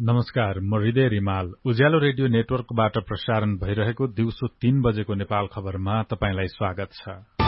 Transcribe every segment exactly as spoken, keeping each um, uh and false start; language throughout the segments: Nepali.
नमस्कार, म हृदय रिमाल। उज्यालो रेडियो नेटवर्कबाट प्रसारण भइरहेको दिउँसो तीन बजेको नेपाल खबरमा तपाईंलाई स्वागत छ।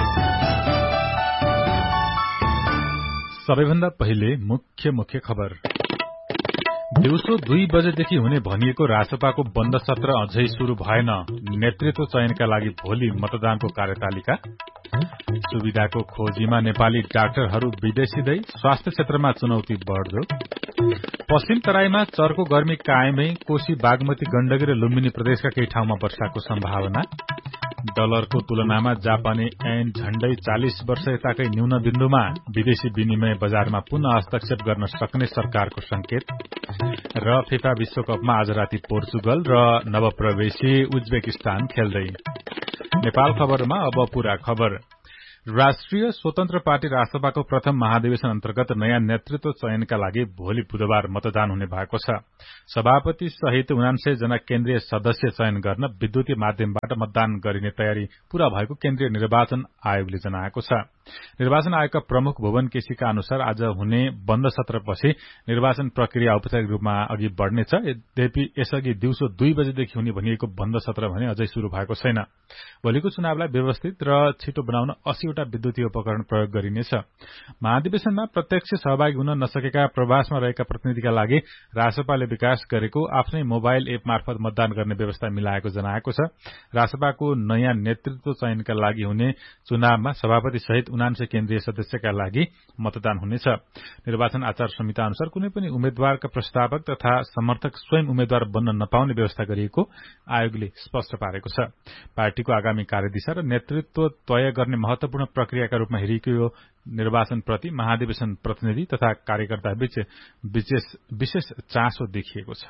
सबैभन्दा पहिले मुख्य मुख्य खबर। दिउँसो दुई बजेदेखि हुने भनिएको रासपाको बन्द सत्र अझै शुरू भएन। नेतृत्व चयनका लागि भोलि मतदानको कार्यतालिका। सुविधाको खोजीमा नेपाली डाक्टरहरू विदेशिँदै, स्वास्थ्य क्षेत्रमा चुनौती बढ्दो। पश्चिम तराईमा चर्को गर्मी कायमै, कोशी बागमती गण्डकी र लुम्बिनी प्रदेशका केही ठाउँमा वर्षाको सम्भावना। डलरको तुलनामा जापानी ऐन झण्डै चालिस वर्ष यताकै न्यून बिन्दुमा, विदेशी विनिमय बजारमा पुनः हस्तक्षेप गर्न सक्ने सरकारको संकेत। र फिफा विश्वकपमा आज राति पोर्चुगल र नवप्रवेशी उज्बेकिस्तान खेल्दै। नेपाल खबरमा अब पूरा खबर। राष्ट्रिय स्वतन्त्र पार्टी रासपाको प्रथम महाधिवेशन अन्तर्गत नयाँ नेतृत्व चयनका लागि भोलि बुधबार मतदान हुने भएको छ। सभापति सहित उनान्सय जना केन्द्रीय सदस्य चयन गर्न विद्युतीय माध्यमबाट मतदान गरिने तयारी पूरा भएको केन्द्रीय निर्वाचन आयोगले जनाएको छ। निर्वाचन आयोगका प्रमुख भुवन केसीका अनुसार आज हुने बन्द सत्रपछि निर्वाचन प्रक्रिया औपचारिक रूपमा अघि बढ़नेछ। यद्यपि यसअघि दिउँसो दुई बजेदेखि हुने भनिएको बन्द सत्र भने अझै शुरू भएको छैन। भोलिको चुनावलाई व्यवस्थित र छिटो बनाउन अस्सीवटा विद्युतीय उपकरण प्रयोग गरिनेछ। महाधिवेशनमा प्रत्यक्ष सहभागी हुन नसकेका प्रवासमा रहेका प्रतिनिधिका लागि रासपाले विकास गरेको आफ्नै मोबाइल एप मार्फत मतदान गर्ने व्यवस्था मिलाएको जनाएको छ। रासपाको नयाँ नेतृत्व चयनका लागि हुने चुनावमा सभापति सहित उनान्सय केन्द्रीय सदस्यका लागि मतदान हुनेछ। निर्वाचन आचार संहिता अनुसार कुनै पनि उम्मेद्वारका प्रस्तावक तथा समर्थक स्वयं उम्मेद्वार बन्न नपाउने व्यवस्था गरिएको आयोगले स्पष्ट पारेको छ। पार्टीको आगामी कार्यदिशा र नेतृत्व तय गर्ने महत्वपूर्ण प्रक्रियाका रूपमा हेरिएको यो निर्वाचनप्रति महाधिवेशन प्रतिनिधि तथा कार्यकर्ताबीच विशेष चासो देखिएको छ।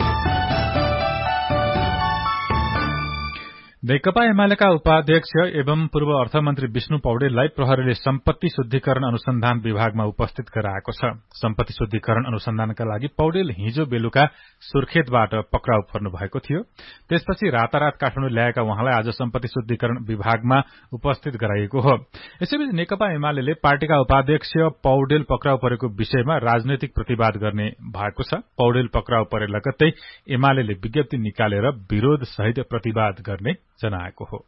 नेकपा एमालेका उपाध्यक्ष एवं पूर्व अर्थमन्त्री विष्णु पौडेललाई प्रहरीले सम्पत्ति शुद्धिकरण अनुसन्धान विभागमा उपस्थित गराएको छ। सम्पत्ति शुद्धिकरण अनुसन्धानका लागि पौडेल हिजो बेलुका सुर्खेतबाट पक्राउ पर्नु भएको थियो। त्यसपछि रातारात काठमाडौँ ल्याएका उहाँलाई आज सम्पत्ति शुद्धिकरण विभागमा उपस्थित गराइएको हो। यसैबीच नेकपा एमाले पार्टीका उपाध्यक्ष पौडेल पक्राउ परेको विषयमा राजनैतिक प्रतिवाद गर्ने भएको छ। पौडेल पक्राउ परे लगत्तै एमाले विज्ञप्ति निकालेर विरोध सहित प्रतिवाद गर्ने जनाएको हो।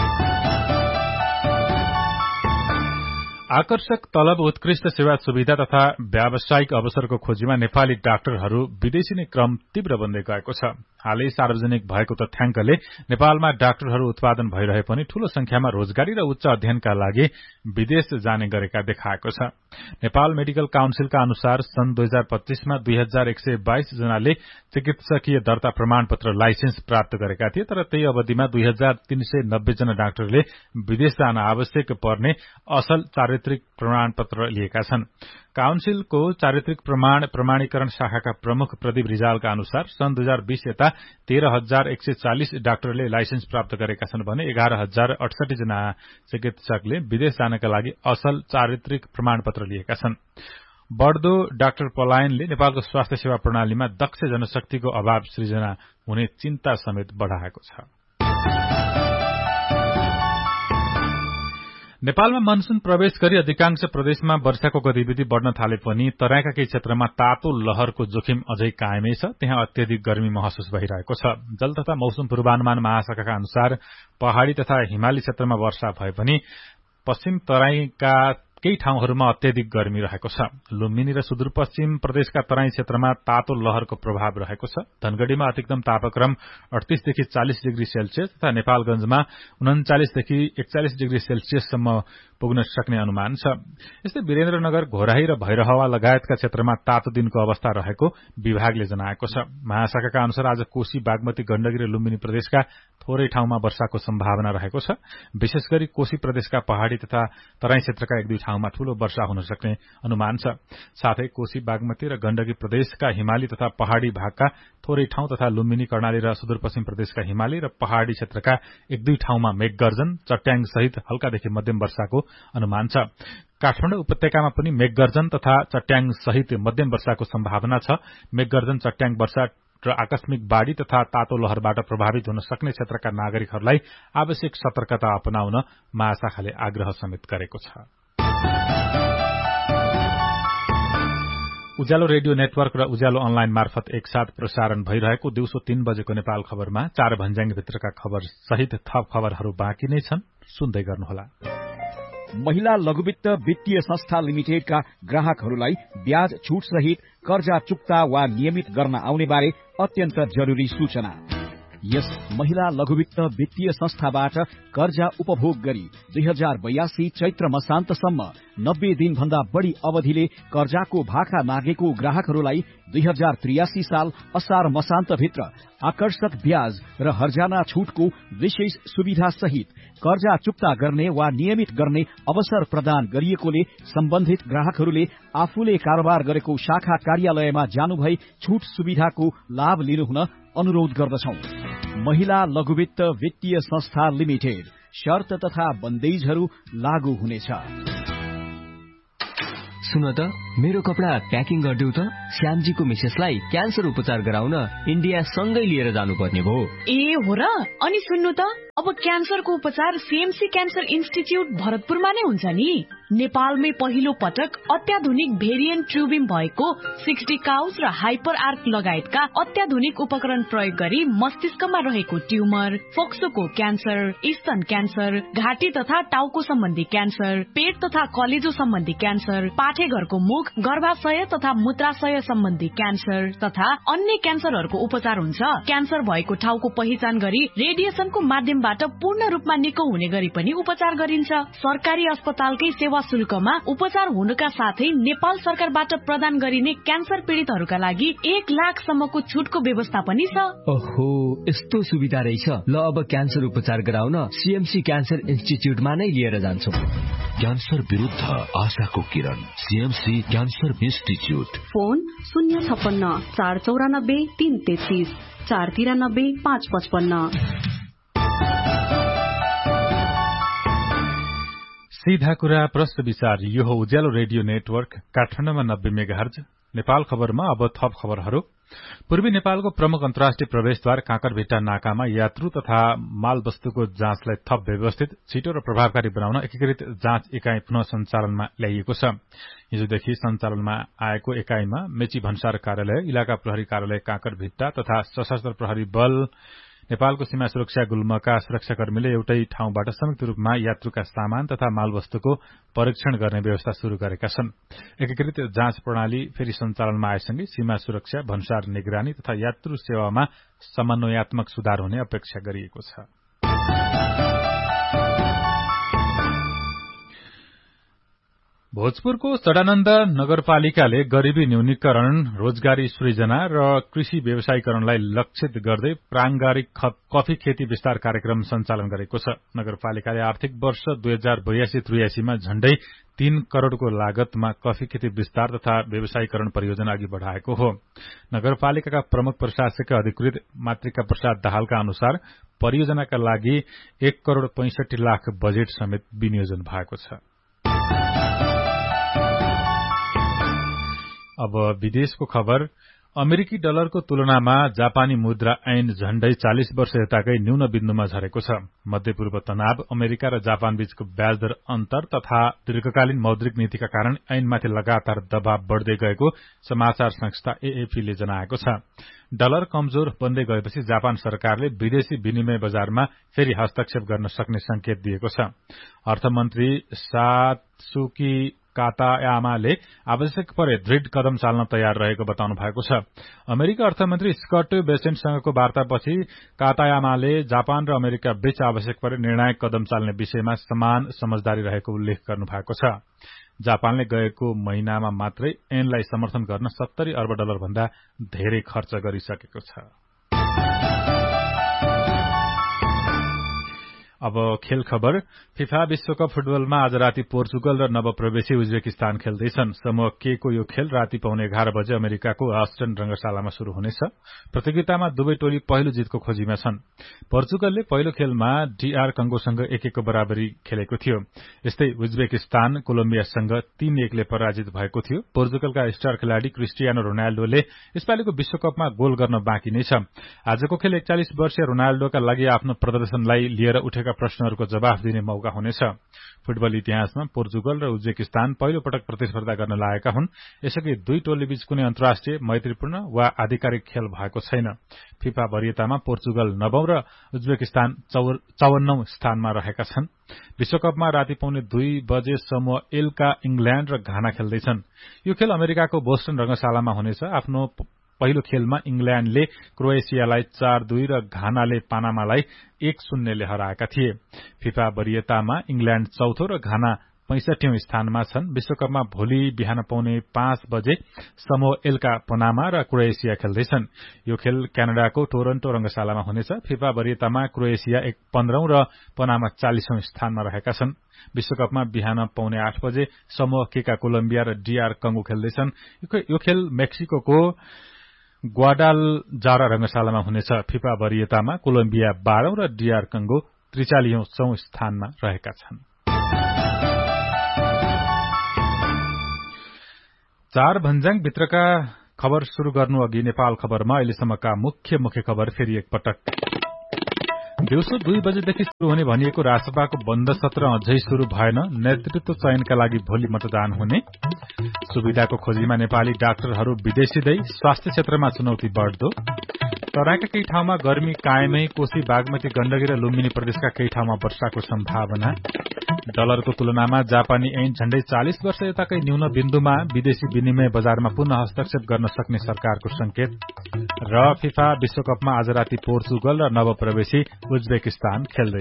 आकर्षक तलब, उत्कृष्ट सेवा सुविधा तथा व्यावसायिक अवसरको खोजीमा नेपाली डाक्टरहरू विदेशी नै क्रम तीव्र बन्दै गएको छ। हालै सार्वजनिक भएको तथ्याङ्कले नेपालमा डाक्टरहरू उत्पादन भइरहे पनि ठूलो संख्यामा रोजगारी र उच्च अध्ययनका लागि विदेश जाने गरेका देखाएको छ। नेपाल मेडिकल काउन्सिलका अनुसार सन् दुई हजार पच्चीसमा दुई हजार एक सय बाइस जनाले चिकित्सकीय दर्ता प्रमाणपत्र लाइसेन्स प्राप्त गरेका थिए। तर त्यही अवधिमा दुई हजार तीन सय नब्बे जना डाक्टरले विदेश जान आवश्यक पर्ने असल चारित्रिक प्रमाणपत्र लिएका छन्। काउन्सिलको चारित्रिक प्रमाण प्रमाणीकरण शाखाका प्रमुख प्रदीप रिजालका अनुसार सन् दुई हजार बीस यता तेह्र हजार एक सय चालिस डाक्टरले लाइसेन्स प्राप्त गरेका छन् भने एघार हजार अडसठी जना चिकित्सकले विदेश जानका लागि असल चारित्रिक प्रमाणपत्र लिएका छन्। बढ़दो डाक्टर पलायनले नेपालको स्वास्थ्य सेवा प्रणालीमा दक्ष जनशक्तिको अभाव सृजना हुने चिन्ता समेत बढ़ाएको छ। नेपालमा मनसून प्रवेश गरी अधिकांश प्रदेशमा वर्षाको गतिविधि बढ़न थाले पनि तराईका केही क्षेत्रमा तातो लहरको जोखिम अझै कायमै छ। त्यहाँ अत्यधिक गर्मी महसुस भइरहेको छ। जल तथा मौसम पूर्वानुमान महाशाखाका अनुसार पहाड़ी तथा हिमाली क्षेत्रमा वर्षा भए पनि पश्चिम तराईका केही ठाउँहरूमा अत्यधिक गर्मी रहेको छ। लुम्बिनी र सुदूरपश्चिम प्रदेशका तराई क्षेत्रमा तातो लहरको प्रभाव रहेको छ। धनगढ़ीमा अधिकतम तापक्रम अडतीसदेखि चालिस डिग्री सेल्सियस तथा नेपालगंजमा उन्चालिसदेखि एकचालिस डिग्री सेल्सियससम्म पुग्न सक्ने अनुमान छ। यस्तै वीरेन्द्रनगर, घोराही र भैरहवा लगायतका क्षेत्रमा तातो दिनको अवस्था रहेको विभागले जनाएको छ। महाशाखाका अनुसार आज कोशी, बागमती, गण्डकी र लुम्बिनी प्रदेशका थोरै ठाउँमा वर्षाको सम्भावना रहेको छ। विशेष गरी कोशी प्रदेशका पहाड़ी तथा तराई क्षेत्रका एक दुई ठाउँमा ठूलो वर्षा हुन सक्ने अनुमान छ। साथै कोशी, बागमती र गण्डकी प्रदेशका हिमाली तथा पहाड़ी भागका थोरै ठाउँ तथा लुम्बिनी, कर्णाली र सुदूरपश्चिम प्रदेशका हिमाली र पहाड़ी क्षेत्रका एक दुई ठाउँमा मेघगर्जन, चट्याङ सहित हल्कादेखि मध्यम वर्षाको अनुमान छ। काठमाडौँ उपत्यकामा पनि मेघगर्जन तथा चट्याङ सहित मध्यम वर्षाको सम्भावना छ। मेघगर्जन, चट्याङ वर्षा र आकस्मिक बाढ़ी तथा तातो लहरबाट प्रभावित हुन सक्ने क्षेत्रका नागरिकहरूलाई आवश्यक सतर्कता अपनाउन महाशाखाले आग्रह समेत गरेको छ। उज्यालो रेडियो नेटवर्क र उज्यालो अनलाइन मार्फत एकसाथ प्रसारण भइरहेको दिउँसो तीन बजेको नेपाल खबरमा चार भन्ज्याङभित्रका खबर सहित थप खबरहरू बाँकी नै छन्, सुन्दै गर्नुहोला। महिला लघुवित्त वित्तीय संस्था लिमिटेडका ग्राहकहरूलाई ब्याज छुट सहित कर्जा चुक्ता वा नियमित गर्न आउने बारे अत्यन्त जरुरी सूचना। यस महिला लघुवित्त वित्तीय संस्थाबाट कर्जा उपभोग गरी दुई हजार बयासी चैत्र मसान्तसम्म नब्बे दिन भन्दा बढ़ी अवधिले कर्जाको भाका मागेको ग्राहकहरूलाई दुई हजार त्रियासी साल असार मसान्तभित्र आकर्षक ब्याज र हर्जाना छुटको विशेष सुविधा सहित कर्जा चुक्ता गर्ने वा नियमित गर्ने अवसर प्रदान गरिएकोले सम्बन्धित ग्राहकहरूले आफूले कारोबार गरेको शाखा कार्यालयमा जानुभई छुट सुविधाको लाभ लिनुहुन अनुरोध गर्दछौं। महिला लघुवित्त वित्तीय संस्था लिमिटेड, शर्त तथा बन्देजहरू लागू हुनेछ। सुन त, मेरो कपडा प्याकिङ गरिदेऊ त। श्यामजीको मिसेसलाई क्यान्सर उपचार गराउन इन्डिया सँगै लिएर जानुपर्ने भयो। ए हो र? अनि सुन्नु त, अब क्यान्सरको उपचार सीएमसी क्यान्सर इन्स्टिच्युट भरतपुरमा नै हुन्छ नि। नेपालमै पहिलो पटक अत्याधुनिक भेरिएन्ट ट्युबिम भएको सिक्सटी काउस र हाइपर आर्क लगायतका अत्याधुनिक उपकरण प्रयोग गरी मस्तिष्कमा रहेको ट्युमर, फोक्सोको क्यान्सर, स्तन क्यान्सर, घाँटी तथा टाउको सम्बन्धी क्यान्सर, पेट तथा कलेजो सम्बन्धी क्यान्सर, पाठेघरको मुख, गर्भाशय तथा मूत्राशय सम्बन्धी क्यान्सर तथा अन्य क्यान्सरहरूको उपचार हुन्छ। क्यान्सर भएको ठाउँको पहिचान गरी रेडिएसनको माध्यमबाट पूर्ण रूपमा निको हुने गरी पनि उपचार गरिन्छ। सरकारी अस्पतालकै सेवा शुल्कमा उपचार हुनुका साथै नेपाल सरकारबाट प्रदान गरिने क्यान्सर पीड़ितहरूका लागि एक लाख सम्मको छुटको व्यवस्था पनि छ। ओहो, यस्तो सुविधा रहेछ। ल, अब क्यान्सर उपचार गराउन सीएमसी क्यान्सर इन्स्टिच्युटमा नै लिएर जान्छौं। क्यान्सर विरुद्ध आशाको किरण, सीएमसी क्यान्सर इन्स्टिच्युट। फोन शून्य छप्पन्न चार चौरानब्बे तीन तेत्तीस चार तिरानब्बे पाँच पचपन्न। सीधा कुरा प्रश्न विचार, यो हो उज्यालो रेडियो नेटवर्क काठमाडौँमा नब्बे मेगाहर्ज। नेपाल खबरमा अब थप खबरहरू। पूर्वी नेपालको प्रमुख अन्तर्राष्ट्रिय प्रवेशद्वार काँकरभिट्टा नाकामा यात्रु तथा मालवस्तुको जाँचलाई थप व्यवस्थित, छिटो र प्रभावकारी बनाउन एकीकृत जाँच एकाई पुनः सञ्चालनमा ल्याइएको छ। हिजोदेखि सञ्चालनमा आएको एकाईमा मेची भन्सार कार्यालय, इलाका प्रहरी कार्यालय काँकरभिट्टा तथा सशस्त्र प्रहरी बल, नेपालको सीमा सुरक्षा गुल्मका सुरक्षाकर्मीले एउटै ठाउँबाट संयुक्त रूपमा यात्रुका सामान तथा मालवस्तुको परीक्षण गर्ने व्यवस्था शुरू गरेका छन्। एकीकृत जाँच प्रणाली फेरि सञ्चालनमा आएसँगै सीमा सुरक्षा, भन्सार निगरानी तथा यात्रु सेवामा समन्वयात्मक सुधार हुने अपेक्षा गरिएको छ। भोजपुरको सडानन्द नगरपालिकाले गरीबी न्यूनीकरण, रोजगारी सृजना र कृषि व्यवसायीकरणलाई लक्षित गर्दै प्राङ्गारिक कफी खेती विस्तार कार्यक्रम सञ्चालन गरेको छ। नगरपालिकाले आर्थिक वर्ष दुई हजार बयासी त्रियासीमा झण्डै तीन करोड़को लागतमा कफी खेती विस्तार तथा व्यवसायीकरण परियोजना अघि बढ़ाएको हो। नगरपालिकाका प्रमुख प्रशासक अधिकृत मातृका प्रसाद दाहालका अनुसार परियोजनाका लागि एक करोड़ पैंसठी लाख बजेट समेत विनियोजन भएको छ। अब विदेशको खबर। अमेरिकी डलरको तुलनामा जापानी मुद्रा ऐन झण्डै चालिस वर्ष यताकै न्यून बिन्दुमा झरेको छ। मध्यपूर्व तनाव, अमेरिका र जापान बीचको ब्याजदर अन्तर तथा दीर्घकालीन मौद्रिक नीतिका कारण ऐनमाथि लगातार दबाव बढ़दै गएको समाचार संस्था एएफपीले जनाएको छ। डलर कमजोर बन्दै गएपछि जापान सरकारले विदेशी विनिमय बजारमा फेरि हस्तक्षेप गर्न सक्ने संकेत दिएको छ। अर्थमन्त्री सात्सुकी कातायामाले आवश्यक परे दृढ कदम चाल्न तयार रहेको बताउनु भएको छ। अमेरिका अर्थमन्त्री स्कट बेसेन्टसँगको वार्तापछि कातायामाले जापान र अमेरिका बीच आवश्यक परे निर्णायक कदम चाल्ने विषयमा समान समझदारी रहेको उल्लेख गर्नु भएको छ। जापानले गएको महिनामा मात्रै ऐनलाई समर्थन गर्न सत्तरी अर्ब डलर भन्दा धेरै खर्च गरिसकेको छ। अब खेल खबर। फिफा विश्वकप फुटबलमा आज राति पोर्चुगल र नवप्रवेशी उज्बेकिस्तान खेल्दैछन्। समूह के को यो खेल राति पाउने एघार बजे अमेरिकाको अस्टन रंगशालामा शुरू हुनेछ। प्रतियोगितामा दुवै टोली पहिलो जितको खोजीमा छन्। पोर्चुगलले पहिलो खेलमा डीआर कंगोसँग एक एकको बराबरी खेलेको थियो। यस्तै उज्बेकिस्तान कोलम्बियासँग तीन एकले पराजित भएको थियो। पोर्चुगलका स्टार खेलाड़ी क्रिस्टियानो रोनाल्डोले यसपालिको विश्वकपमा गोल गर्न बाँकी नै छ। आजको खेल एकचालिस वर्षीय रोनाल्डोका लागि आफ्नो प्रदर्शनलाई लिएर उठेका सोधेका प्रश्नहरूको जवाफ दिने मौका हुनेछ। फुटबल इतिहासमा पोर्चुगल र उज्बेकिस्तान पहिलो पटक प्रतिस्पर्धा गर्न लागेका हुन्। यसअघि दुई टोलीबीच कुनै अन्तर्राष्ट्रिय मैत्रीपूर्ण वा आधिकारिक खेल भएको छैन। फिफा वरियतामा पोर्चुगल नवौं र उज्बेकिस्तान चौवन्नौं स्थानमा रहेका छन्। विश्वकपमा राति पाउने दुई बजे समूह एलका इंग्ल्याण्ड र घाना खेल्दैछन्। यो खेल अमेरिकाको बोस्टन रंगशालामा हुनेछ। आफ्नो पहिलो खेलमा इंग्ल्याण्डले क्रोएसियालाई चार दुई र घानाले पानामालाई एक शून्यले हराएका थिए। फिफा वरियतामा इंग्ल्याण्ड चौथो र घाना पैंसठीौं स्थानमा छन्। विश्वकपमा भोलि बिहान पाउने पाँच बजे समूह एलका पनामा र क्रोएसिया खेल्दैछन्। यो खेल क्यानाडाको टोरन्टो रंगशालामा हुनेछ। फिफा वरियतामा क्रोएसिया एक पन्ध्रौं र पनामा चालिसौं स्थानमा रहेका छन्। विश्वकपमा बिहान पाउने आठ बजे समूह केका कोलम्बिया र डीआर कंगो खेल्दैछन्। यो खेल मेक्सिको ग्वाडालजारा रंगशालामा हुनेछ। फिफा वरियतामा कोलम्बिया बाह्रौं र डीआर कंगो त्रिचालिसौं स्थानमा रहेका छन्। चार भन्ज्याङ भित्रका खबर शुरू गर्नु अघि नेपाल खबरमा अहिलेसम्मका मुख्य मुख्य खबर फेरि एकपटक। दिउँसो दुई बजेदेखि शुरू हुने भनिएको राजसभाको बन्द सत्र अझै शुरू भएन। नेतृत्व चयनका लागि भोलि मतदान हुने। सुविधाको खोजीमा नेपाली डाक्टरहरू विदेशीदै। स्वास्थ्य क्षेत्रमा चुनौती बढ़दो। तराईका केही ठाउँमा गर्मी कायमै। कोशी बागमती गण्डकी र लुम्बिनी प्रदेशका केही ठाउँमा वर्षाको सम्भावना। डलरको तुलनामा जापानी ऐन झण्डै चालिस वर्ष यताकै न्यून बिन्दुमा। विदेशी विनिमय बजारमा पुनः हस्तक्षेप गर्न सक्ने सरकारको संकेत। र फिफा विश्वकपमा आज राति पोर्चुगल र नवप्रवेशी उज्बेकिस्तान खेल्दै।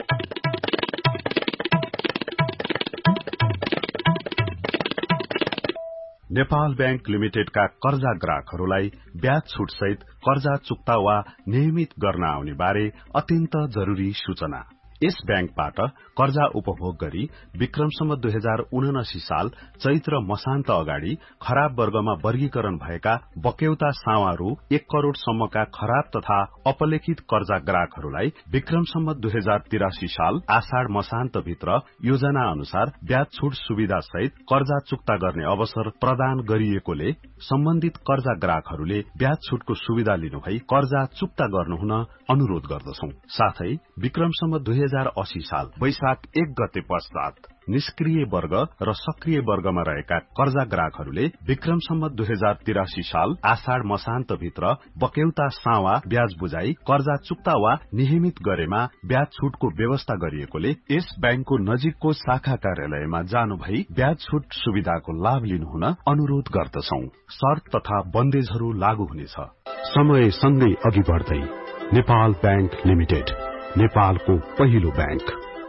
नेपाल बैंक लिमिटेडका कर्जा ग्राहकहरूलाई ब्याज छुट सहित कर्जा चुक्ता वा नियमित गर्न आउने बारे अत्यन्त जरूरी सूचना। यस बैंकबाट कर्जा उपभोग गरी विक्रमसम्म दुई हजार उनासी साल चैत्र मसान्त अगाडि खराब वर्गमा वर्गीकरण भएका बक्यौता सावारू एक करोड़ सम्मका खराब तथा अपलेखित कर्जा ग्राहकहरूलाई विक्रमसम्म दुई हजार तिरासी साल आषाढ़ मसान्त भित्र योजना अनुसार ब्याज छुट सुविधा सहित कर्जा चुक्ता गर्ने अवसर प्रदान गरिएकोले सम्बन्धित कर्जा ग्राहकहरूले ब्याज छुटको सुविधा लिनुभई कर्जा चुक्ता गर्नुहुन अनुरोध गर्दछौं। साथै विक्रमसम्म दुई हजार अस्सी साल वैशाख एक गते पश्चात निष्क्रिय वर्ग र सक्रिय वर्गमा रहेका कर्जा ग्राहकहरूले विक्रमसम्म दुई हजार तिरासी साल आषाढ़ मसान्त भित्र बक्यौता सावा ब्याज बुझाई कर्जा चुक्ता वा नियमित गरेमा ब्याज छुटको व्यवस्था गरिएकोले यस बैंकको नजिकको शाखा कार्यालयमा जानु भई ब्याज छुट सुविधाको लाभ लिनुहुन अनुरोध गर्दछौं। शर्त तथा बन्देजहरू लागू हुनेछ। समय सँगै अघि बढ़दै नेपाल बैंक लिमिटेड, नेपालको पहिलो बैंक।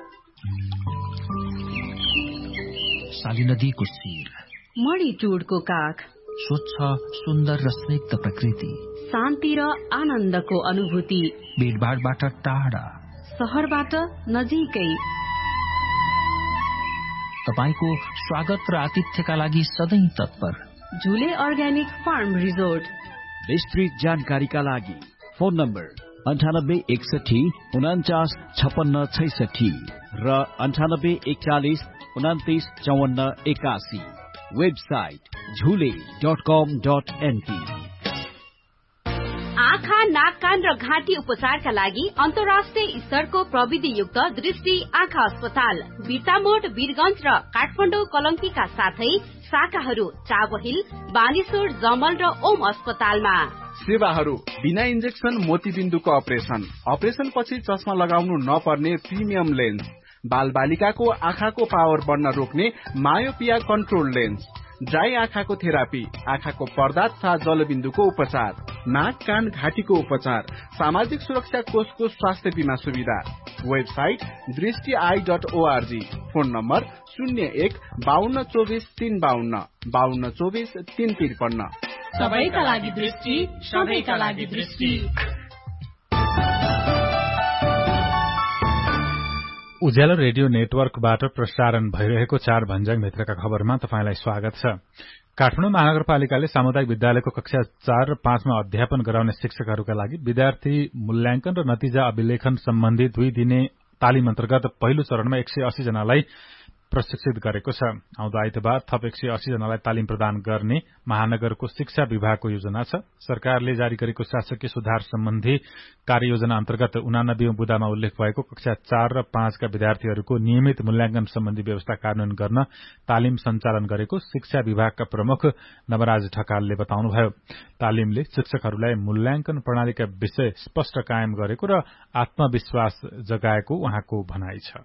साली नदीको शिर, मणिटुडको काख, स्वच्छ सुन्दर र स्निग्ध प्रकृति, शान्ति र आनन्दको अनुभूति, भीडभाडबाट टाढा, शहरबाट नजिकै। तपाईको स्वागत र आतिथ्यका लागि सधैं तत्पर। झुले अर्ग्यानिक फार्म रिजोर्ट। विस्तृत जानकारीका लागि फोन नम्बर अन्ठानब्बे एकसठी उनाचास छपन्न छैसठी र अन्ठानब्बे एकचालिस उनातिस चौवन्न एकासी। वेबसाइट झुले डट कम डट एनपी। आँखा, नाक, कान र घाँटी उपचारका लागि अन्तर्राष्ट्रिय स्तरको प्रविधियुक्त दृष्टि आँखा अस्पताल बिर्तामोड, वीरगंज र काठमाडौँ कलंकीका साथै शाखाहरू चाबहिल, बानेश्वर, जमल र ओम अस्पतालमा। सेवाहरू बिना इन्जेक्सन मोतीबिन्दुको अपरेशन, अपरेशन पछि चस्मा लगाउनु नपर्ने प्रिमियम लेन्स, बाल बालिकाको आँखाको पावर बढ्न रोक्ने मायोपिया कन्ट्रोल लेन्स, ड्राई आँखाको थेरापी, आँखाको पर्दा तथा जलबिन्दुको उपचार, नाक, कान, घाँटीको उपचार, सामाजिक सुरक्षा कोषको स्वास्थ्य बीमा सुविधा। वेबसाइट दृष्टि I dot ORG. Phone number शून्य एक बाहन्न चौबिस तीन बाहन्न बाहन्न चौबिस तीन त्रिपन्न। सबैका लागि दृष्टि, सबैका लागि दृष्टि। उज्यालो रेडियो नेटवर्कबाट प्रसारण भइरहेको चार भन्ज्याङ भित्रका खबरमा तपाईंलाई स्वागत छ। काठमाडौँ महानगरपालिकाले सामुदायिक विद्यालयको कक्षा चार र पाँचमा अध्यापन गराउने शिक्षकहरूका लागि विद्यार्थी मूल्याङ्कन र नतिजा अभिलेखन सम्बन्धी दुई दिने तालिम अन्तर्गत पहिलो चरणमा एक सय अस्सी जनालाई प्रशिक्षित गरेको छ। आउँदो आइतबार थप एक सय अस्सी जनालाई तालिम प्रदान गर्ने महानगरको शिक्षा विभागको योजना छ। सरकारले जारी गरेको शासकीय सुधार सम्बन्धी कार्ययोजना अन्तर्गत उनानब्बे बुदामा उल्लेख भएको कक्षा चार र पाँचका विद्यार्थीहरूको नियमित मूल्याङ्कन सम्बन्धी व्यवस्था कार्यान्वयन गर्न तालिम सञ्चालन गरेको शिक्षा विभागका प्रमुख नवराज ढकालले बताउनुभयो। तालिमले शिक्षकहरूलाई मूल्याङ्कन प्रणालीका विषय स्पष्ट कायम गरेको र आत्मविश्वास जगाएको उहाँको भनाइ छ।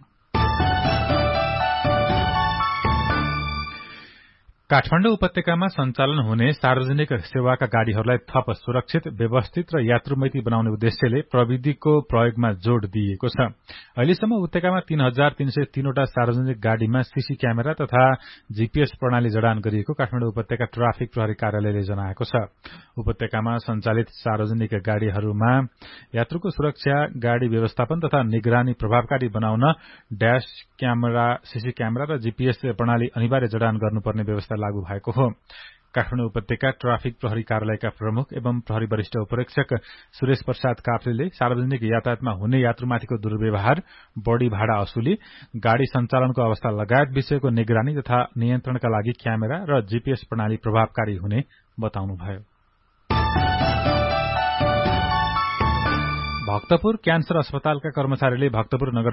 काठमाडौँ उपत्यकामा सञ्चालन हुने सार्वजनिक सेवाका गाड़ीहरूलाई थप सुरक्षित, व्यवस्थित र यात्रुमैत्री बनाउने उद्देश्यले प्रविधिको प्रयोगमा जोड़ दिइएको छ। अहिलेसम्म उपत्यकामा तीन हजार तीन सय तीनवटा सार्वजनिक गाड़ीमा सीसी क्यामेरा तथा जीपीएस प्रणाली जडान गरिएको काठमाडौँ उपत्यका ट्राफिक प्रहरी कार्यालयले जनाएको छ। उपत्यकामा सञ्चालित सार्वजनिक गाड़ीहरूमा यात्रुको सुरक्षा, गाड़ी व्यवस्थापन तथा निगरानी प्रभावकारी बनाउन ड्याश क्यामेरा, सीसी क्यामेरा र जीपीएस प्रणाली अनिवार्य जडान गर्नुपर्ने व्यवस्था लागू भएको हो। काठमाडौँ उपत्यका ट्राफिक प्रहरी कार्यालयका प्रमुख एवं प्रहरी वरिष्ठ उपरीक्षक सुरेश प्रसाद काफ्लेले सार्वजनिक यातायातमा हुने यात्रुमाथिको दुर्व्यवहार, बढ़ी भाडा असुली, गाड़ी सञ्चालनको अवस्था लगायत विषयको निगरानी तथा नियन्त्रणका लागि क्यामेरा र जीपीएस प्रणाली प्रभावकारी हुने बताउनुभयो। भक्तपुर क्यान्सर अस्पतालका कर्मचारीले भक्तपुर नगर